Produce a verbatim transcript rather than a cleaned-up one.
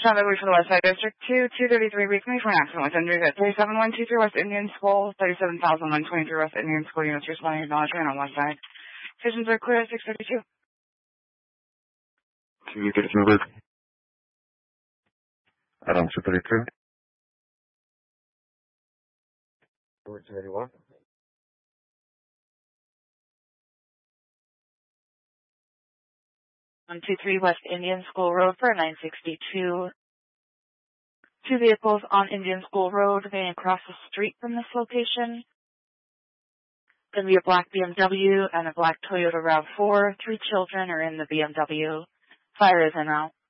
John Dudley for the Westside District two, two thirty-three Weekly for an accident with injuries at thirty-seven one two three West Indian School, thirty-seven thousand one twenty-three West Indian School. Units responding acknowledgement on one side. Stations are clear at six thirty-two. two thirty-two Luke. Adam, two thirty-two. two eighty-one. one two three West Indian School Road for nine sixty-two. Two vehicles on Indian School Road going across the street from this location. Going to be a black B M W and a black Toyota RAV four. Three children are in the B M W. Fire is in out.